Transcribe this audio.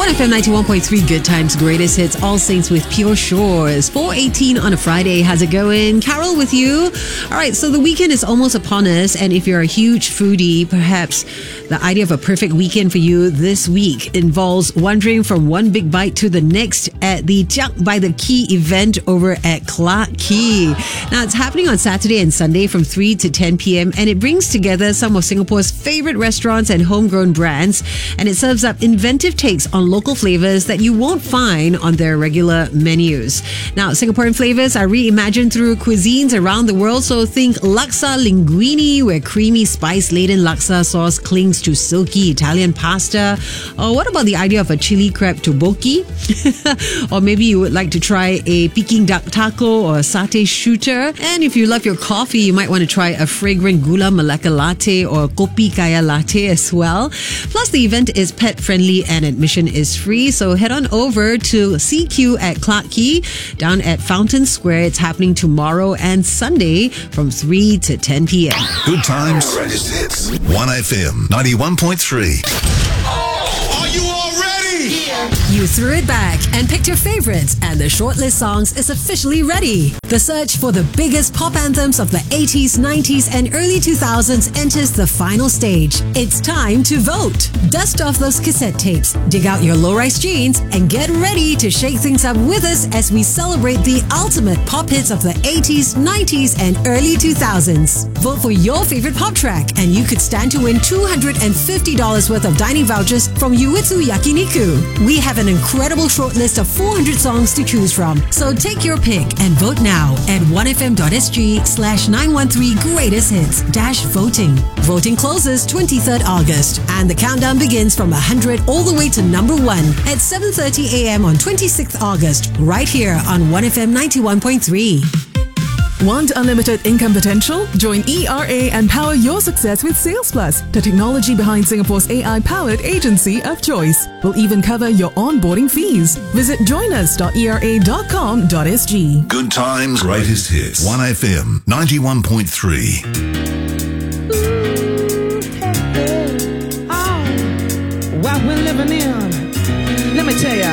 1FM 91.3 Good Times, Greatest Hits, All Saints with Pure Shores. 4:18 on a Friday. How's it going? Carol with you. All right, so the weekend is almost upon us, and if you're a huge foodie, perhaps the idea of a perfect weekend for you this week involves wandering from one big bite to the next at the Jiak by the Quay event over at Clarke Quay. Now, it's happening on Saturday and Sunday from 3 to 10 p.m. and it brings together some of Singapore's favorite restaurants and homegrown brands, and it serves up inventive takes on local flavors that you won't find on their regular menus. Now, Singaporean flavors are reimagined through cuisines around the world, so think laksa linguine, where creamy spice-laden laksa sauce clings to silky Italian pasta. Or what about the idea of a chili crab tteokbokki? Or maybe you would like to try a Peking duck taco or a satay shooter. And if you love your coffee, you might want to try a fragrant gula melaka latte or kopi kaya latte as well. Plus, the event is pet-friendly and admission is free, so head on over to CQ at Clarke Quay down at Fountain Square. It's happening tomorrow and Sunday from 3 to 10 p.m. Good times. Greatest hits. 1FM 91.3. Are you all ready? You threw it back and picked your favorites, and the shortlist songs is officially ready. The search for the biggest pop anthems of the 80s, 90s, and early 2000s enters the final stage. It's time to vote. Dust off those cassette tapes, dig out your low-rise jeans, and get ready to shake things up with us as we celebrate the ultimate pop hits of the 80s, 90s, and early 2000s. Vote for your favorite pop track, and you could stand to win $250 worth of dining vouchers from Uetsu Yakiniku. We have an incredible shortlist of 400 songs to choose from, so take your pick and vote now at 1fm.sg/913 Greatest Hits-voting. Voting closes 23rd August, and the countdown begins from 100 all the way to number 1 at 7:30 a.m. on 26th August, right here on 1FM 91.3. Want unlimited income potential? Join ERA and power your success with Sales Plus, the technology behind Singapore's AI-powered agency of choice. We'll even cover your onboarding fees. Visit joinus.era.com.sg. Good times. Greatest hits. 1FM 91.3. What we're living in, let me tell ya.